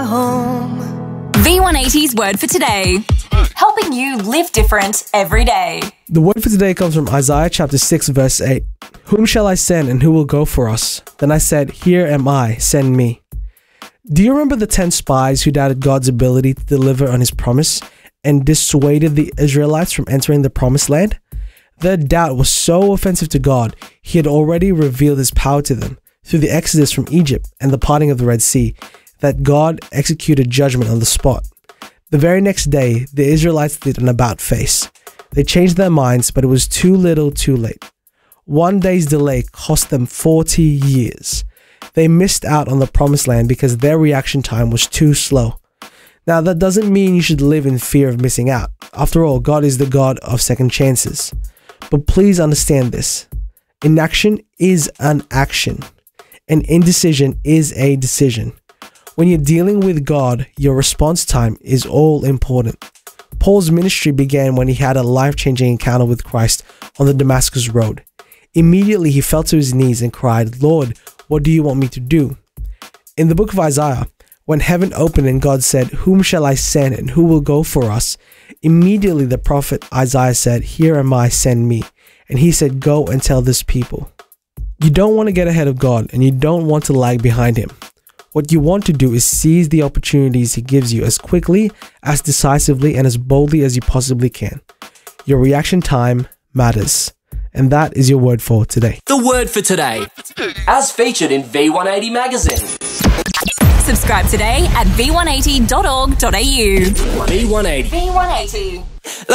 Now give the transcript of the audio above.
home. V180's word for today. Helping you live different every day. The word for today comes from Isaiah chapter 6 verse 8. Whom shall I send and who will go for us? Then I said, here am I, send me. Do you remember the 10 spies who doubted God's ability to deliver on his promise and dissuaded the Israelites from entering the promised land? Their doubt was so offensive to God, he had already revealed his power to them through the exodus from Egypt and the parting of the Red Sea, that God executed judgment on the spot. The very next day, the Israelites did an about-face. They changed their minds, but it was too little too late. One day's delay cost them 40 years. They missed out on the promised land because their reaction time was too slow. Now, that doesn't mean you should live in fear of missing out. After all, God is the God of second chances. But please understand this. Inaction is an action, and indecision is a decision. When you're dealing with God, your response time is all important. Paul's ministry began when he had a life-changing encounter with Christ on the Damascus road. Immediately, he fell to his knees and cried, Lord, what do you want me to do? In the book of Isaiah, when heaven opened and God said, whom shall I send and who will go for us? Immediately the prophet Isaiah said, here am I, send me. And he said, go and tell this people. You don't want to get ahead of God and you don't want to lag behind him. What you want to do is seize the opportunities he gives you as quickly, as decisively, and as boldly as you possibly can. Your reaction time matters. And that is your word for today. The word for today, as featured in V180 magazine. Subscribe today at v180.org.au. V180. V180.